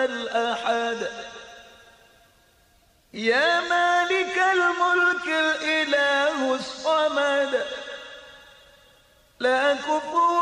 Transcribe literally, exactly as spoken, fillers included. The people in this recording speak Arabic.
الأحد يا مالك الملك الإله الصمد لا كفوا